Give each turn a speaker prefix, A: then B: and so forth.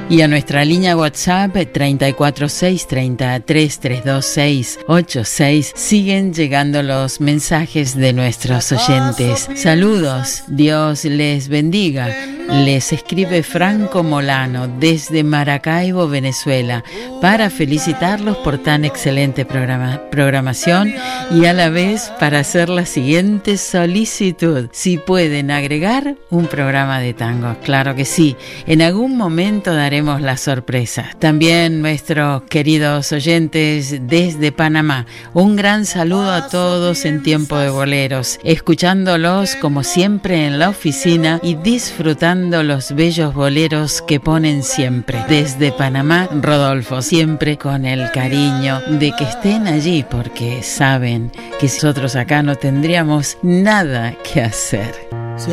A: Y a nuestra línea WhatsApp 346-33-326-86 siguen llegando los mensajes de nuestros oyentes. Saludos, Dios les bendiga. Les escribe Franco Molano desde Maracaibo, Venezuela, para felicitarlos por tan excelente programación y a la vez para hacer la siguiente solicitud. Si pueden agregar un programa de tango. Claro que sí, en algún momento daremos la sorpresa. También nuestros queridos oyentes desde Panamá, un gran saludo a todos en Tiempo de Boleros, escuchándolos como siempre en la oficina y disfrutando los bellos boleros que ponen siempre. Desde Panamá, Rodolfo, siempre con el cariño de que estén allí porque saben que nosotros acá no tendríamos nada que hacer.